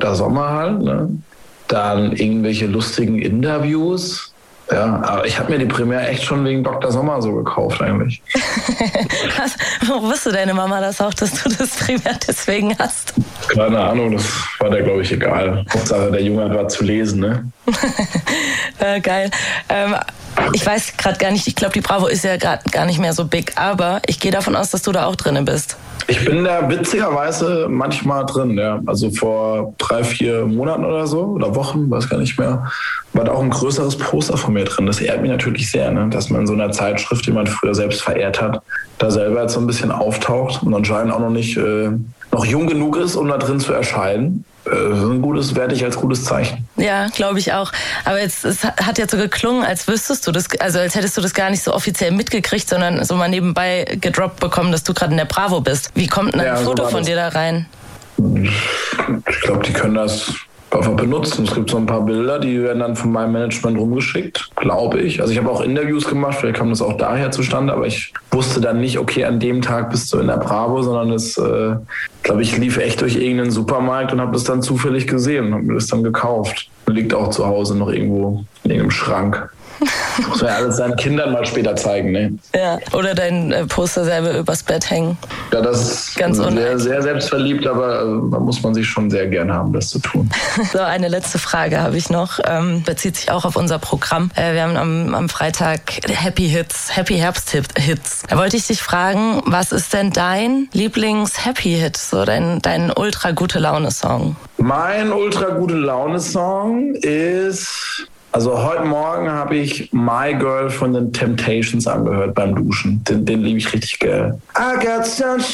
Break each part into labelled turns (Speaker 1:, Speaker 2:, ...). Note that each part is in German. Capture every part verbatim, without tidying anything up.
Speaker 1: Doktor Sommer halt, ne? Dann irgendwelche lustigen Interviews. Ja, aber ich habe mir die Premiere echt schon wegen Doktor Sommer so gekauft eigentlich.
Speaker 2: Wo wusste deine Mama das auch, dass du das Premiere deswegen hast?
Speaker 1: Keine Ahnung, das war der, glaube ich, egal. Hauptsache, der Junge war zu lesen, ne?
Speaker 2: äh, geil. Ähm, ich weiß gerade gar nicht, ich glaube, die Bravo ist ja gerade gar nicht mehr so big, aber ich gehe davon aus, dass du da auch drin bist.
Speaker 1: Ich bin da witzigerweise manchmal drin, ja. Also vor drei, vier Monaten oder so, oder Wochen, weiß gar nicht mehr, war da auch ein größeres Poster von mir drin. Das ehrt mich natürlich sehr, ne? Dass man in so einer Zeitschrift, die man früher selbst verehrt hat, da selber jetzt so ein bisschen auftaucht und anscheinend auch noch nicht äh, noch jung genug ist, um da drin zu erscheinen. Das ist ein gutes, werte ich als gutes Zeichen.
Speaker 2: Ja, glaube ich auch. Aber jetzt, es hat jetzt so geklungen, als wüsstest du das, also als hättest du das gar nicht so offiziell mitgekriegt, sondern so mal nebenbei gedroppt bekommen, dass du gerade in der Bravo bist. Wie kommt denn ein ja, Foto so von das. dir da rein?
Speaker 1: Ich glaube, die können das einfach benutzen. Es gibt so ein paar Bilder, die werden dann von meinem Management rumgeschickt, glaube ich. Also ich habe auch Interviews gemacht, vielleicht kam das auch daher zustande, aber ich wusste dann nicht, okay, an dem Tag bist du in der Bravo, sondern es, äh, glaube ich, lief echt durch irgendeinen Supermarkt und habe das dann zufällig gesehen und habe mir das dann gekauft. Liegt auch zu Hause noch irgendwo in irgendeinem Schrank. Muss man ja alles seinen Kindern mal später zeigen, ne?
Speaker 2: Ja, oder dein äh, Poster selber übers Bett hängen.
Speaker 1: Ja, das ist ganz sehr, sehr selbstverliebt, aber äh, da muss man sich schon sehr gern haben, das zu tun.
Speaker 2: So, eine letzte Frage habe ich noch. Ähm, bezieht sich auch auf unser Programm. Äh, wir haben am, am Freitag Happy Hits, Happy Herbst-Hits. Da wollte ich dich fragen, was ist denn dein Lieblings-Happy-Hit, so dein, dein ultra-gute-Laune-Song?
Speaker 1: Mein ultra-gute-Laune-Song ist... Also heute Morgen habe ich My Girl von den Temptations angehört beim Duschen. Den, den liebe ich richtig geil. I got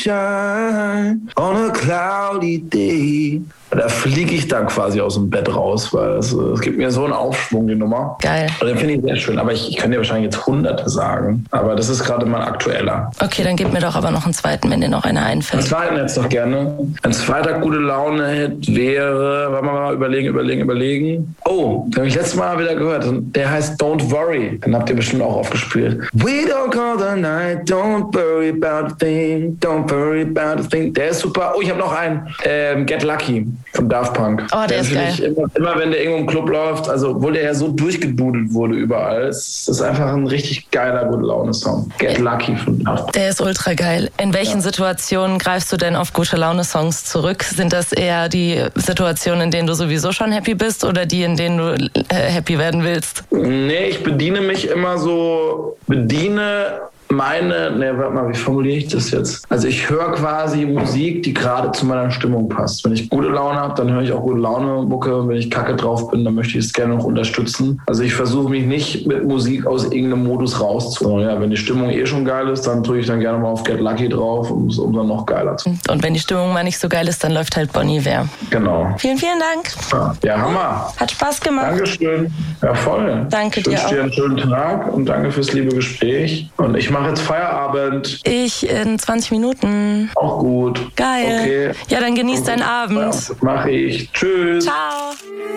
Speaker 1: sunshine on a cloudy day. Da fliege ich dann quasi aus dem Bett raus, weil es, es gibt mir so einen Aufschwung, die Nummer.
Speaker 2: Geil.
Speaker 1: Und den finde ich sehr schön. Aber ich, ich könnte dir wahrscheinlich jetzt Hunderte sagen. Aber das ist gerade mein aktueller.
Speaker 2: Okay, dann gib mir doch aber noch einen zweiten, wenn dir noch einer einfällt.
Speaker 1: Einen zweiten jetzt noch gerne. Ein zweiter gute Laune-Hit wäre, wollen wir mal überlegen, überlegen, überlegen. Oh, den habe ich letztes Mal wieder gehört. Der heißt Don't Worry. Den habt ihr bestimmt auch aufgespielt. We don't call the night, don't worry about a thing, don't worry about a thing. Der ist super. Oh, ich habe noch einen. Ähm, Get Lucky. Von Daft Punk.
Speaker 2: Oh, der, der ist geil.
Speaker 1: Immer, immer wenn der irgendwo im Club läuft, also obwohl der ja so durchgedudelt wurde überall, ist das einfach ein richtig geiler Gute-Laune-Song. Get Lucky von Daft Punk.
Speaker 2: Der ist ultra geil. In welchen ja. Situationen greifst du denn auf Gute-Laune-Songs zurück? Sind das eher die Situationen, in denen du sowieso schon happy bist oder die, in denen du äh, happy werden willst?
Speaker 1: Nee, ich bediene mich immer so, bediene... Meine, ne, warte mal, wie formuliere ich das jetzt? Also ich höre quasi Musik, die gerade zu meiner Stimmung passt. Wenn ich gute Laune habe, dann höre ich auch gute Laune-Mucke. Wenn ich kacke drauf bin, dann möchte ich es gerne noch unterstützen. Also ich versuche mich nicht mit Musik aus irgendeinem Modus rauszuholen. Ja, wenn die Stimmung eh schon geil ist, dann drücke ich dann gerne mal auf Get Lucky drauf, um es dann noch geiler zu machen.
Speaker 2: Und wenn die Stimmung mal nicht so geil ist, dann läuft halt Bon Iver.
Speaker 1: Genau.
Speaker 2: Vielen, vielen Dank.
Speaker 1: Ja, ja, Hammer.
Speaker 2: Hat Spaß gemacht.
Speaker 1: Dankeschön. Ja, voll.
Speaker 2: Danke dir auch.
Speaker 1: Ich wünsche dir einen schönen Tag und danke fürs liebe Gespräch. Und ich mache jetzt Feierabend.
Speaker 2: Ich in zwanzig Minuten.
Speaker 1: Auch gut.
Speaker 2: Geil.
Speaker 1: Okay.
Speaker 2: Ja, dann genieß deinen Abend.
Speaker 1: Ja, mache ich. Tschüss.
Speaker 2: Ciao.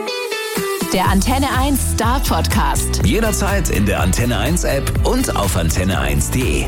Speaker 3: Der Antenne eins Star Podcast.
Speaker 4: Jederzeit in der Antenne eins App und auf antenne eins punkt de.